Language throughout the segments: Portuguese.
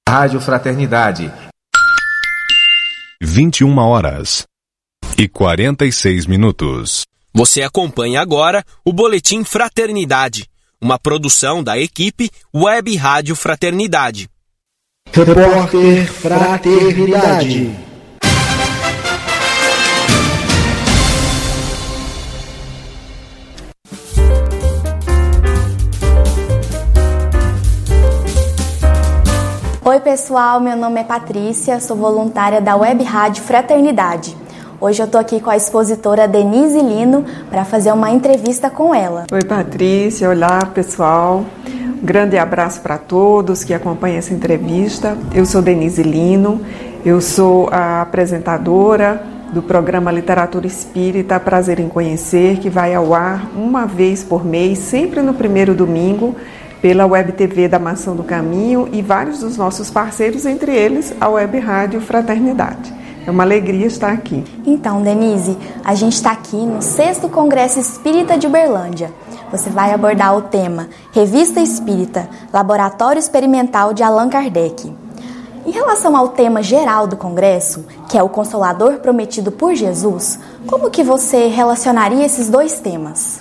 Rádio Fraternidade. 21h46. Você acompanha agora o Boletim Fraternidade, uma produção da equipe Web Rádio Fraternidade. Repórter Fraternidade. Oi pessoal, meu nome é Patrícia, sou voluntária da Web Rádio Fraternidade. Hoje eu tô aqui com a expositora Denise Lino para fazer uma entrevista com ela. Oi Patrícia, olá pessoal, um grande abraço para todos que acompanham essa entrevista. Eu sou Denise Lino, eu sou a apresentadora do programa Literatura Espírita Prazer em Conhecer, que vai ao ar uma vez por mês, sempre no primeiro domingo, pela Web TV da Mansão do Caminho e vários dos nossos parceiros, entre eles a Web Rádio Fraternidade. É uma alegria estar aqui. Então, Denise, a gente está aqui no 6º Congresso Espírita de Uberlândia. Você vai abordar o tema Revista Espírita, Laboratório Experimental de Allan Kardec. Em relação ao tema geral do Congresso, que é o Consolador Prometido por Jesus, como que você relacionaria esses dois temas?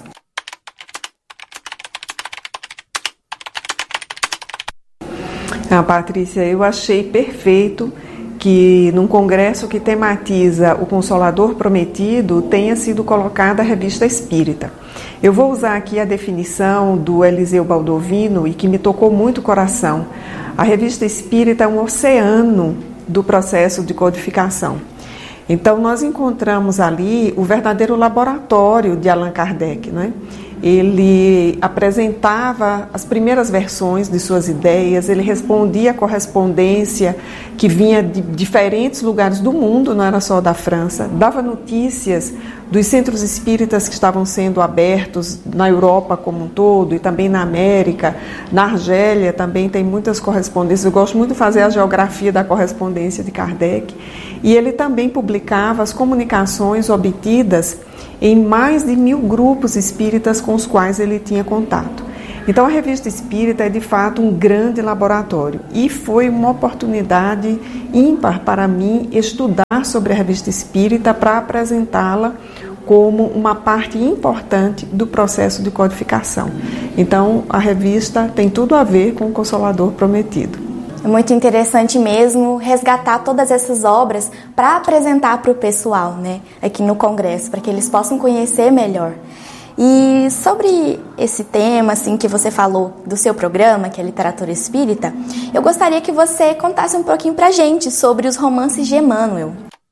Patrícia, eu achei perfeito que num congresso que tematiza o Consolador Prometido tenha sido colocada a Revista Espírita. Eu vou usar aqui a definição do Eliseu Baldovino e que me tocou muito o coração. A Revista Espírita é um oceano do processo de codificação. Então nós encontramos ali o verdadeiro laboratório de Allan Kardec, não é? Ele apresentava as primeiras versões de suas ideias, ele respondia a correspondência que vinha de diferentes lugares do mundo, não era só da França, dava notícias dos centros espíritas que estavam sendo abertos na Europa como um todo e também na América, na Argélia também tem muitas correspondências. Eu gosto muito de fazer a geografia da correspondência de Kardec. E ele também publicava as comunicações obtidas em mais de 1000 grupos espíritas com os quais ele tinha contato. Então a Revista Espírita é de fato um grande laboratório e foi uma oportunidade ímpar para mim estudar sobre a Revista Espírita para apresentá-la como uma parte importante do processo de codificação. Então a revista tem tudo a ver com o Consolador Prometido. É muito interessante mesmo resgatar todas essas obras para apresentar para o pessoal, né, aqui no Congresso, para que eles possam conhecer melhor. E sobre esse tema assim, que você falou do seu programa, que é Literatura Espírita, eu gostaria que você contasse um pouquinho para a gente sobre os romances de Emmanuel.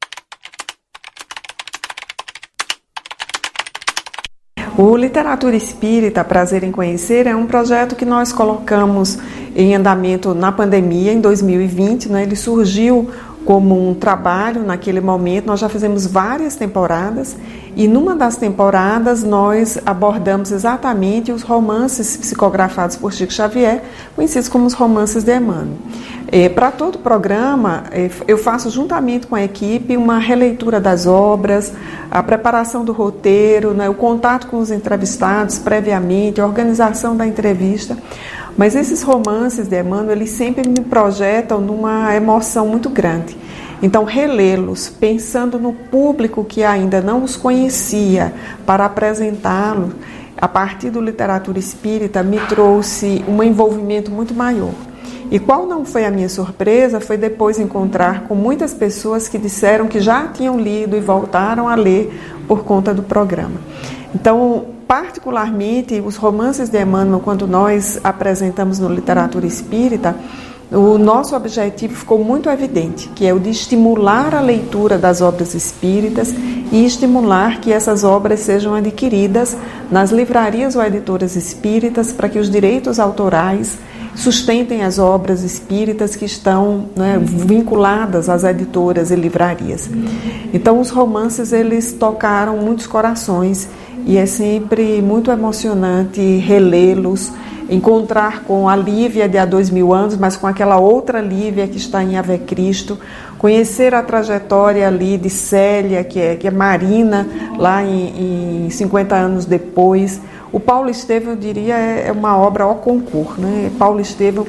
O Literatura Espírita Prazer em Conhecer é um projeto que nós colocamos em andamento na pandemia, em 2020, né? Ele surgiu como um trabalho naquele momento, nós já fizemos várias temporadas e numa das temporadas nós abordamos exatamente os romances psicografados por Chico Xavier, conhecidos como os romances de Emmanuel. Para todo o programa, eu faço juntamente com a equipe uma releitura das obras, a preparação do roteiro, né, o contato com os entrevistados previamente, a organização da entrevista. Mas esses romances de Emmanuel, eles sempre me projetam numa emoção muito grande. Então, relê-los, pensando no público que ainda não os conhecia, para apresentá-los, a partir do Literatura Espírita, me trouxe um envolvimento muito maior. E qual não foi a minha surpresa foi depois encontrar com muitas pessoas que disseram que já tinham lido e voltaram a ler por conta do programa. Então, particularmente, os romances de Emmanuel, quando nós apresentamos no Literatura Espírita, o nosso objetivo ficou muito evidente, que é o de estimular a leitura das obras espíritas e estimular que essas obras sejam adquiridas nas livrarias ou editoras espíritas para que os direitos autorais sustentem as obras espíritas que estão, né, vinculadas às editoras e livrarias. Então, os romances, eles tocaram muitos corações e é sempre muito emocionante relê-los, encontrar com a Lívia de há 2000 anos, mas com aquela outra Lívia que está em Ave Cristo, conhecer a trajetória ali de Célia, que é Marina, lá em 50 anos depois. O Paulo Estevam, eu diria, é uma obra ao concurso, né? Paulo Estevam,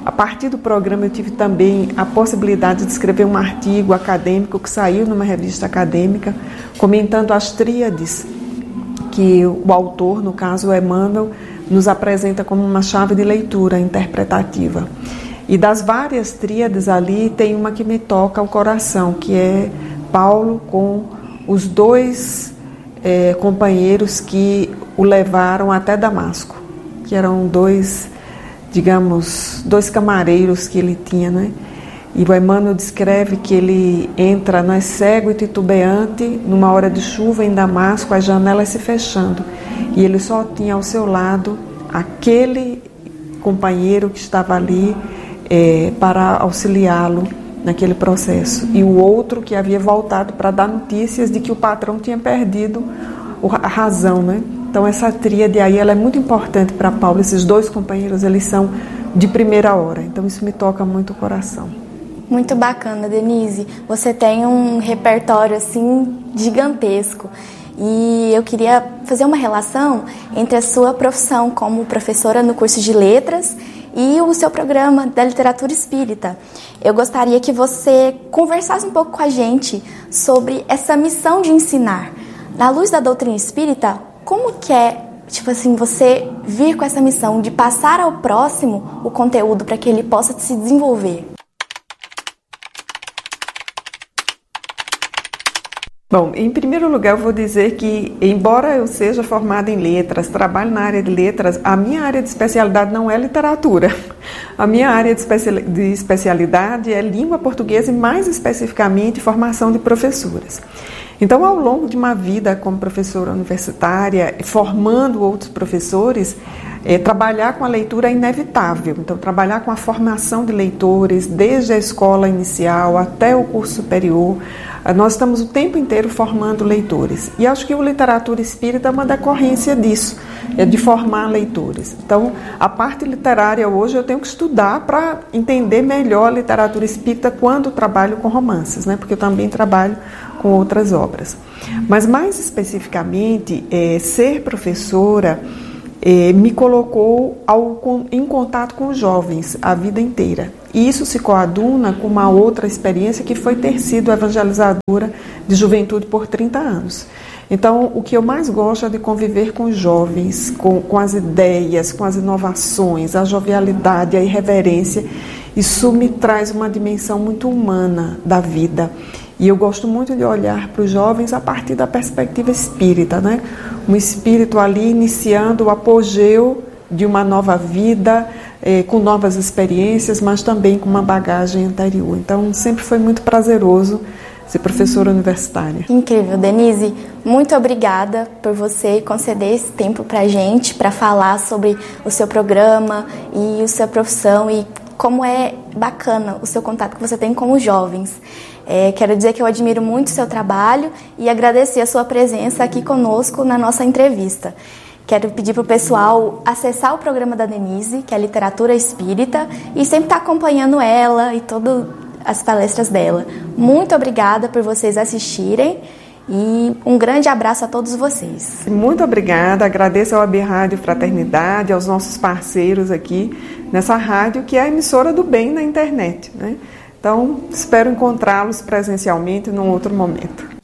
A partir do programa eu tive também a possibilidade de escrever um artigo acadêmico que saiu numa revista acadêmica, comentando as tríades que o autor, no caso o Emmanuel, nos apresenta como uma chave de leitura interpretativa. E das várias tríades ali, tem uma que me toca o coração, que é Paulo com os dois companheiros que o levaram até Damasco, que eram dois camareiros que ele tinha, né? E o Emmanuel descreve que ele entra, não é, cego e titubeante, numa hora de chuva em Damasco, as janelas se fechando, e ele só tinha ao seu lado aquele companheiro que estava ali para auxiliá-lo naquele processo, e o outro que havia voltado para dar notícias de que o patrão tinha perdido a razão, né? Então essa tríade aí, ela é muito importante para Paulo. Esses dois companheiros, eles são de primeira hora, então isso me toca muito o coração. Muito bacana, Denise. Você tem um repertório assim gigantesco. E eu queria fazer uma relação entre a sua profissão como professora no curso de letras e o seu programa da literatura espírita. Eu gostaria que você conversasse um pouco com a gente sobre essa missão de ensinar. Na luz da doutrina espírita, como que é, você vir com essa missão de passar ao próximo o conteúdo para que ele possa se desenvolver? Bom, em primeiro lugar eu vou dizer que, embora eu seja formada em letras, trabalho na área de letras, a minha área de especialidade não é literatura. A minha área de especialidade é língua portuguesa e, mais especificamente, formação de professoras. Então, ao longo de uma vida como professora universitária, formando outros professores, trabalhar com a leitura é inevitável. Então, trabalhar com a formação de leitores, desde a escola inicial até o curso superior, nós estamos o tempo inteiro formando leitores. E acho que o literatura espírita é uma decorrência disso, de formar leitores. Então, a parte literária hoje eu tenho que estudar para entender melhor a literatura espírita quando trabalho com romances, né? Porque eu também trabalho com outras obras. Mas, mais especificamente, ser professora me colocou em contato com os jovens a vida inteira. E isso se coaduna com uma outra experiência que foi ter sido evangelizadora de juventude por 30 anos. Então, o que eu mais gosto é de conviver com os jovens, com as ideias, com as inovações, a jovialidade, a irreverência. Isso me traz uma dimensão muito humana da vida. E eu gosto muito de olhar para os jovens a partir da perspectiva espírita, né? Um espírito ali iniciando o apogeu de uma nova vida, com novas experiências, mas também com uma bagagem anterior. Então, sempre foi muito prazeroso ser professora universitária. Incrível, Denise. Muito obrigada por você conceder esse tempo para a gente, para falar sobre o seu programa e a sua profissão e como é bacana o seu contato que você tem com os jovens. Quero dizer que eu admiro muito o seu trabalho e agradecer a sua presença aqui conosco na nossa entrevista. Quero pedir para o pessoal acessar o programa da Denise, que é Literatura Espírita, e sempre estar acompanhando ela e todas as palestras dela. Muito obrigada por vocês assistirem e um grande abraço a todos vocês. Muito obrigada, agradeço ao Web Rádio Fraternidade, aos nossos parceiros aqui nessa rádio, que é a emissora do bem na internet, né? Então, espero encontrá-los presencialmente num outro momento.